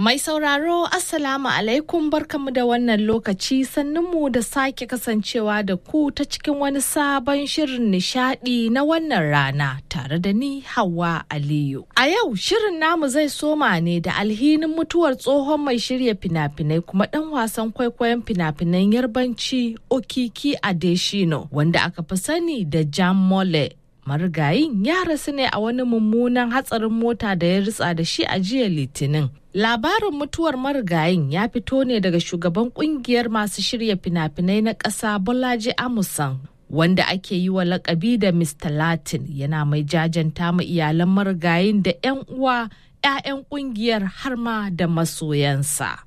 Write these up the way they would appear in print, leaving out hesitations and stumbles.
Mai sauraro Assalamu alaikum barkamu da wannan lokaci sannunmu da sake kasancewa da ku ta cikin wani sabon shirin nishadi na wannan rana tare da ni Hauwa Aliyu. A yau shirin namu zai soma ne da alhinin mutuwar tsohon mai shirya fina-finai kuma dan wasan kwaikwayon fina-finan Yarbanci Okiki Adeshino wanda aka fi sani da Jam Mole. Marigayin ya rasu ne a wani mummunan hatsarin mota da ya ritsa da shi a jiya Litinin. Labarin mutuwar marigayin ya fito ne daga shugaban kungiyar masu shirya fina-finai na ƙasa Bolaji Amusan, wanda ake yi wa lakabi da Mr. Latin, yana mai jajanta ma iyalan marigayin da 'yan uwa, 'ya'yan kungiyar har ma da masoyansa.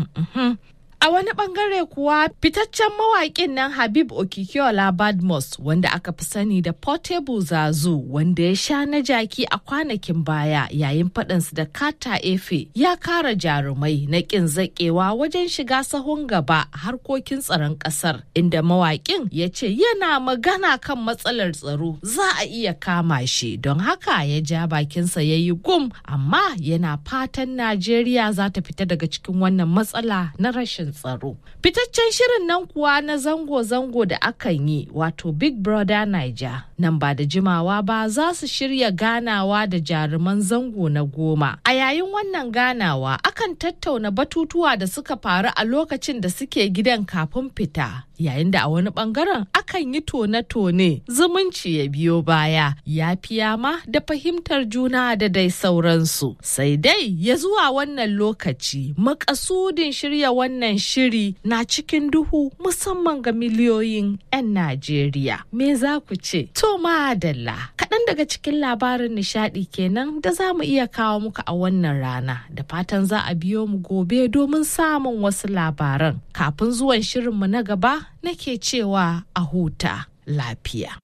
A wani bangare kuwa fitaccen mawaƙin nan Habib Okikiola Badmus wanda aka fi sani da Portable Zazu wanda ya sha na jaki a kwanakin baya yayin faɗansu da Kata Efe ya kara jarumai na ƙin zaƙewa wajen shiga sahun gaba harkokin tsaron ƙasar, inda mawaƙin ya ce yana magana kan matsalar tsaro za a iya kama shi, don haka ya ja bakinsa ya yi gum, amma yana fatan Najeriya za ta fita daga cikin wannan matsala na rashin tsaro. Fitaccen shirin nan kuwa na zango-zango da akan yi wato Big Brother Naija nan ba da jimawa ba za su shirya ganawa da jaruman zango na 10. A yayin wannan ganawa akan tattauna batutuwa da suka faru a lokacin da suke gidan kafin fita, yayin da a wani bangaren akan yi tone-tone zumunci ya biyo baya, yafiya ma da fahimtar juna da dai sauransu. Sai dai ya zuwa wannan lokaci makasudin shirya wannan shiri na cikin duhu musamman ga miliyoyin 'yan Najeriya. Me za ku ce? To madalla, kaɗan daga cikin labarin nishaɗi kenan da za mu iya kawo muku a wannan rana, da fatan za a biyo mu gobe domin samun wasu labaran. Kafin zuwan shirinmu na gaba nake cewa a huta lafiya.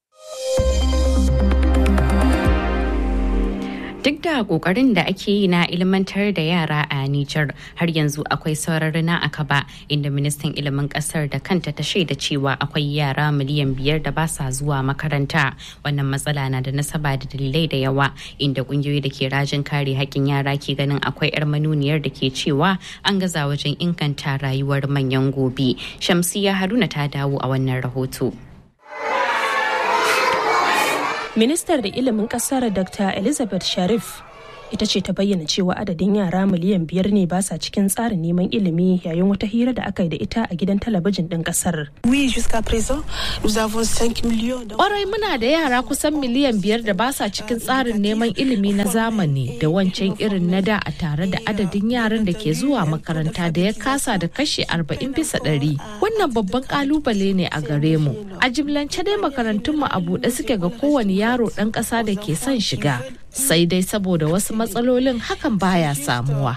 Duk da kokarin da ake yi na ilmantar da yara a Nijar, har yanzu akwai saurari na akaba, inda ministan ilimin kasar da kanta ta shaida cewa akwai yara miliyan 5 da ba sa zuwa makaranta. Wannan matsala na da nasaba da dalilai da yawa, inda kungiyoyi da ke rajin kare haƙƙin yara ke ganin akwai 'yar manuniyar da ke cewa an gaza wajen inganta rayuwar manyan gobe. Shamsiya Haruna ta dawo a wannan rahoto. Ministar da ilimin kasar Dr. Elizabeth Sharif ita ce ta bayyana cewa adadin yara miliyan 5 ne ba sa cikin tsarin neman ilimi yayin wata hira da aka yi da ita a gidan talabijin ɗin kasar. Ƙwarai muna da yara kusan miliyan 5 da ba sa cikin tsarin neman ilimi na zamani da wancan irin na da, a tare da adadin yaran da ke zuwa makaranta da ya kasa da kashi 40%. Wannan babban kalubale ne a gare mu. A jimlance dai makarantunmu a buɗe suke ga kowane yaro ɗan ƙasa da ke son shiga. Sai dai saboda wasu matsalolin hakan baya samuwa.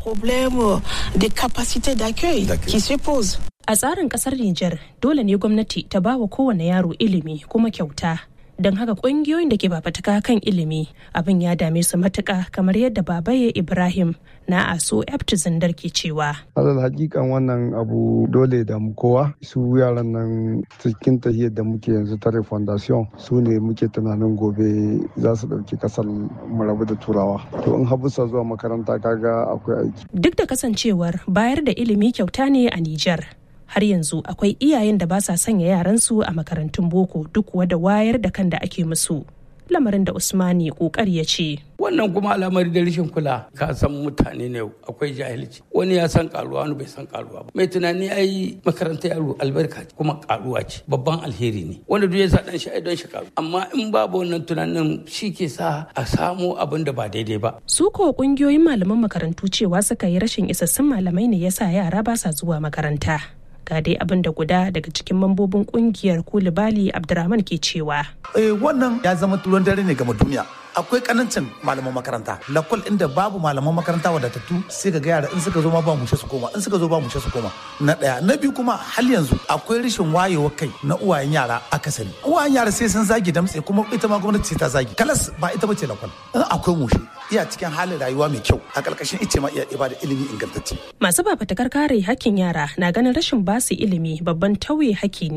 A tsarin kasar Nijar, dole ne gwamnati ta ba wa kowane yaro ilimi kuma kyauta. Don haka ƙungiyoyin da ke fafutuka kan ilimi abin ya dame su matuƙa, kamar yadda Babaye Ibrahim na ASO Ept Zindar ke cewa. Alal hakikan wannan abu dole da mu kowa, su yaran nan cikin tahiyar da muke yanzu tare fondation su ne muke tunanin gobe za su ɗauki kasar mu rabu da turawa. To in habusa zuwa makaranta kaga akwai aiki. Duk da kasancewar bayar da ilimi kyauta ne a Nijar, har yanzu akwai iyayen da ba sa sanya yaransu a makarantun boko duk da wayar da kan da ake musu. Lamarin da Usmani kokari ya ce. Wannan kuma al'amari da rashin kula, ka san mutane ne akwai jahilci. Wani ya san karuwa, wani bai san karuwa ba. Mai tunani ai makaranta yaro albarka kuma karuwa ce, babban alheri ne. Wanda duk ya sa dan shi ai don shi karu. Amma in babu wannan tunanin shi ke sa a samu abin da ba daidai ba. Su ko kungiyoyin malaman makarantu cewa suka yi rashin isassun malamai ne yasa yara ba sa zuwa makaranta. Ga dai abin da guda daga cikin mambobin kungiyar Kulibali Abdurrahman ke cewa. Wannan ya zama turon dare ne game duniya. Akwai kanancin malaman makaranta, lakol inda babu malaman makaranta wadatattu, sai ga yara in suka zo ma ba mushe su koma, in suka zo ba mushe su koma. Na ɗaya, na biyu kuma hal yanzu akwai rashin wayewar kai na uwayen yara akasari. Uwayen yara sai sun zagi damtse, kuma ita ma gwamnati sai ta zagi. Kalas ba ita bace lakol. In akwai mushe, iya cikin halin rayuwa mai kyau, a ƙarƙashin ice ma iya ba da ilimi ingantacce. Masu fafutukar kare hakkin yara na ganin rashin basu ilimi babban tauye haƙƙi ne,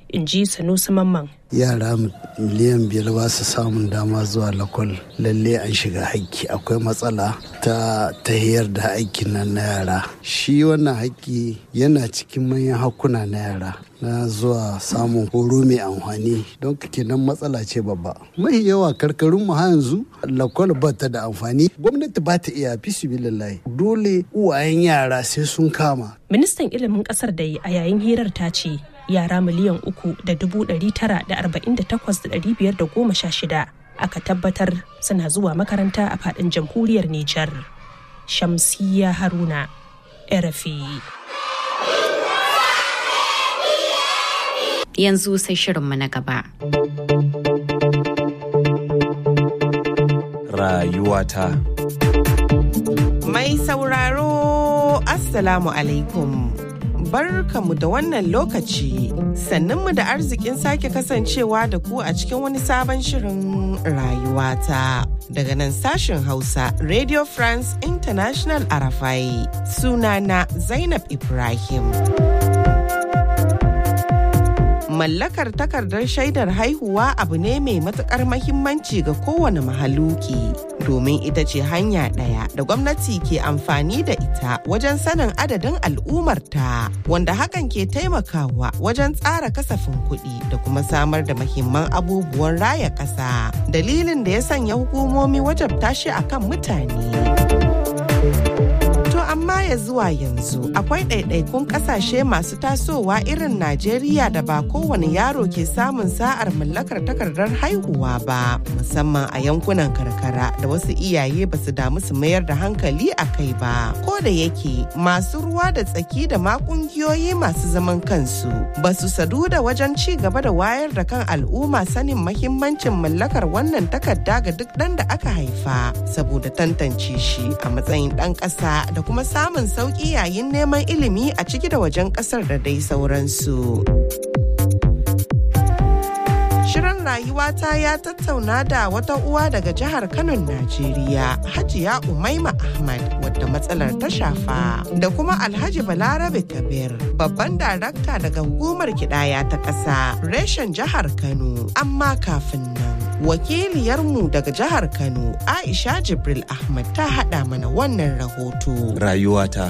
in ji Sanusi Mamman. Yara miliyan 5 ba su samun dama zuwa lakwal, lalle an shiga haƙƙi. Akwai matsala ta tahiyar da aikin nan na yara. Shi wannan haƙƙi yana cikin manyan hakkuna na yara na zuwa samun horo mai amfani, don kenan matsala ce babba. Mahi yawa karkarun mu yanzu lakwal ba ta da amfani, gwamnati ba ta iya fi dole uwayen yara sai sun kama. Ministan ilimin kasar da a yayin hirar ta ce yara miliyan 3,948,516 aka tabbatar suna zuwa makaranta a faɗin jamhuriyar Nijar. Shamsiyya Haruna, RFI. Yanzu sai shirinmu na gaba. Rayuwata. Mai sauraro, Assalamu alaikum. Barkamu da wannan lokaci, sannunmu da arzikin sake kasancewa da ku a cikin wani sabon shirin rayuwata. Daga nan sashen Hausa, Radio France International Arafai, sunana Zainab Ibrahim. Mallakar takardar shaidar haihuwa abu ne mai matuƙar mahimmanci ga kowane mahaluki, domin ita ce hanya ɗaya da gwamnati ke amfani da ita wajen sanin adadin al'ummarta, wanda hakan ke taimakawa wajen tsara kasafin kuɗi da kuma samar da mahimman abubuwan raya ƙasa. Dalilin da ya sanya hukumomi wajabta shi akan mutane. Amma ya zuwa yanzu akwai ɗaiɗaikun ƙasashe masu tasowa irin Najeriya da ba kowane yaro ke samun sa'ar mallakar takardar haihuwa ba, musamman a yankunan karkara da wasu iyaye ba su damu su mayar da hankali a kai ba. Ko da yake masu ruwa da tsaki da ma ƙungiyoyi masu zaman kansu ba su sadu da wajen ci gaba da wayar da kan al'umma sanin mahimmancin mallakar wannan takarda ga duk ɗan da aka haifa, saboda tantance shi a matsayin ɗan ƙasa da kuma samun sauƙi yayin neman ilimi a ciki da wajen ƙasar da dai sauransu. Shirin rayuwata ya tattauna da wata uwa daga jihar Kano, Najeriya, Hajiya Umaima Ahmad, wadda matsalar ta shafa, da kuma Alhaji Balarabe Kabir, babban darakta daga hukumar kidaya ta ƙasa, reshen jihar Kano. Amma kafin nan, wakiliyarmu daga jihar Kano, Aisha Jibril Ahmad, ta haɗa mana wannan rahoto. Rayuwata.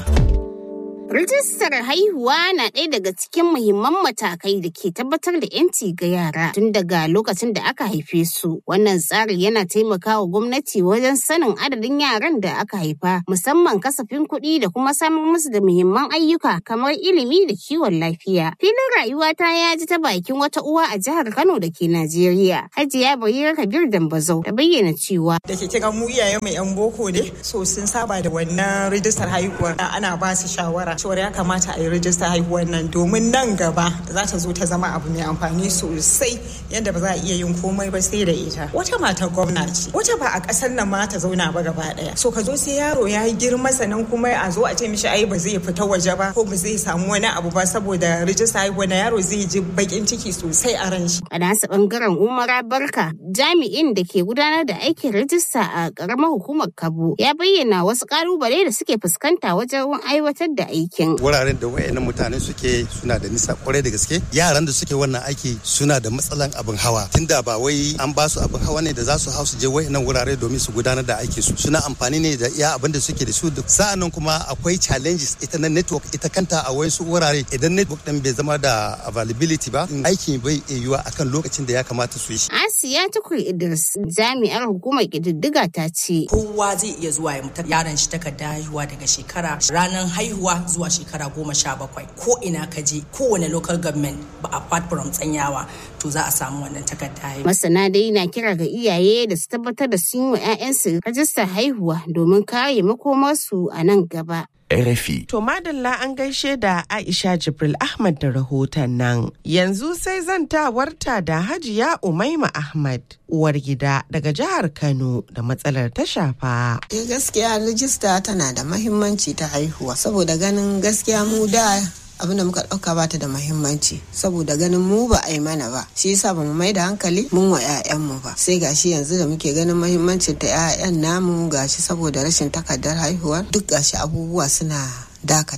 Rijistar haihuwa na ɗaya daga cikin muhimman matakai da ke tabbatar da 'yanci ga yara tun daga lokacin da aka haife su. Wannan tsari yana taimakawa gwamnati wajen sanin adadin yaran da aka haifa, musamman kasafin kuɗi da kuma samar musu da muhimman ayyuka kamar ilimi da kiwon lafiya. Filin rayuwata ya ji ta bakin wata uwa a jihar Kano da ke Najeriya, Hajiya Barira Kabir Dambazau, ta bayyana cewa da ke kira mu iyaye mai 'yan boko ne, so sun saba da wannan rijistar haihuwa, ana ba su shawara cewar ya kamata a yi rijistar haihuwar nan domin nan gaba za ta zo ta zama abu mai amfani sosai, yadda ba za a iya yin komai ba sai da ita. Wata matar gwamna ce, wata ba a ƙasar nan ma ta zauna ba gaba ɗaya. So ka zo sai yaro ya yi girma sannan kuma a zo a ce mishi ai ba zai fita waje ba ko ba zai samu wani abu ba saboda rijistar haihuwar na yaro zai ji bakin ciki sosai a ran shi. A nasa bangaren Umara Barka, jami'in da ke gudanar da aikin rijista a ƙaramar hukumar Kabo, ya bayyana wasu ƙalubale da suke fuskanta wajen aiwatar da aikin. Wuraren da wayannan mutane suke suna da nisa kwarai da gaske. Yaran da suke wannan aiki suna da matsalan abin hawa. Tunda ba wai an ba su abin hawa ne da za su hau su je wayannan wurare domin su gudanar da aikin su. Suna amfani ne da iya abin da suke da su. Sa'annan kuma akwai challenges ita na network ita kanta a wasu wurare. Idan network din bai zama da availability ba, aikin bai yiwuwa akan lokacin da ya kamata su yi shi. Asiya Tukur Idris, jami'ar hukumar ƙididdiga, ta ce kowa zai iya zuwa ya mutar yaron shi takarda haihuwa daga shekara ranar haihuwa zuwa shekara 17 ko ina ka je kowane local government ba apart from Tsanyawa to za a samu wannan takarda haihuwa. Masana dai na kira ga iyaye da su tabbatar da sun yi wa 'ya'yansu rajistar haihuwa domin kare makomarsu a nan gaba. RFI. To madalla an gaishe da Aisha Jibril Ahmad da rahoton nan. Yanzu sai zantawarta da Hajiya Umaima Ahmad, uwar gida daga jihar Kano da matsalar ta shafa. Gaskiya rijista tana da mahimmanci ta haihuwa saboda ganin gaskiya mu da abinda muka ɗauka ba ta da muhimmanci saboda ganin mu ba a yi mana ba, shi yasa ba mu mai da hankali mun wa 'ya'yanmu ba, sai gashi yanzu da muke ganin muhimmancin ta 'ya'yan namu gashi saboda rashin takardar haihuwa duk gashi abubuwa suna dakata.